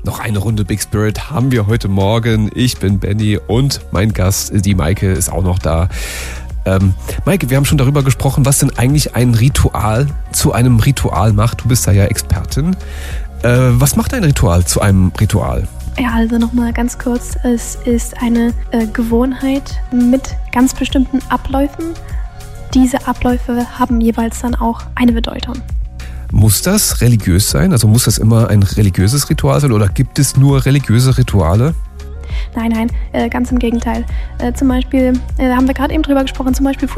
Noch eine Runde Big Spirit haben wir heute Morgen. Ich bin Benny und mein Gast, die Maike, ist auch noch da. Maike, wir haben schon darüber gesprochen, was denn eigentlich ein Ritual zu einem Ritual macht. Du bist da ja Expertin. Was macht ein Ritual zu einem Ritual? Ja, also nochmal ganz kurz. Es ist eine Gewohnheit mit ganz bestimmten Abläufen. Diese Abläufe haben jeweils dann auch eine Bedeutung. Muss das religiös sein? Also muss das immer ein religiöses Ritual sein oder gibt es nur religiöse Rituale? Nein, ganz im Gegenteil. Zum Beispiel, haben wir gerade eben drüber gesprochen, zum Beispiel